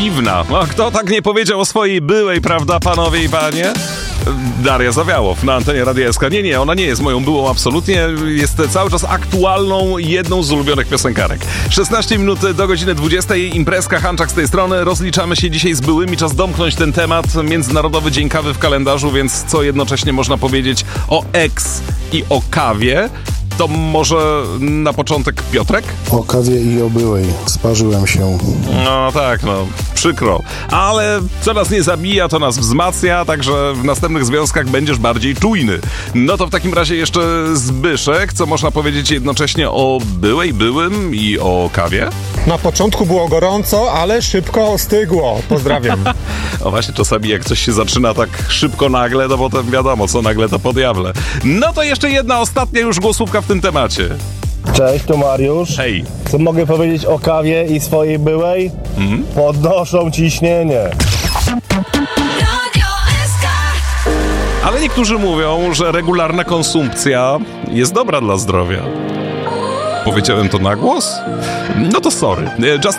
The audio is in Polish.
dziwna. No, kto tak nie powiedział o swojej byłej, prawda, panowie i panie? Daria Zawiałow na antenie Radia SK. Nie, ona nie jest moją byłą absolutnie. Jest cały czas aktualną, jedną z ulubionych piosenkarek. 16 minut do godziny 20. Imprezka, Hanczak z tej strony. Rozliczamy się dzisiaj z byłymi. Czas domknąć ten temat. Międzynarodowy Dzień Kawy w kalendarzu, więc co jednocześnie można powiedzieć o ex i o kawie? To może na początek Piotrek? O kawie i o byłej. Sparzyłem się. No tak, no przykro. Ale co nas nie zabija, to nas wzmacnia, także w następnych związkach będziesz bardziej czujny. No to w takim razie jeszcze Zbyszek, co można powiedzieć jednocześnie o byłej, byłym i o kawie? Na początku było gorąco, ale szybko ostygło. Pozdrawiam. O właśnie, czasami jak coś się zaczyna tak szybko nagle, to potem wiadomo, co nagle to po diable. No to jeszcze jedna ostatnia już głosówka w tym temacie. Cześć, tu Mariusz. Hej. Co mogę powiedzieć o kawie i swojej byłej? Podnoszą ciśnienie. Ale niektórzy mówią, że regularna konsumpcja jest dobra dla zdrowia. Powiedziałem to na głos? No to sorry. Justin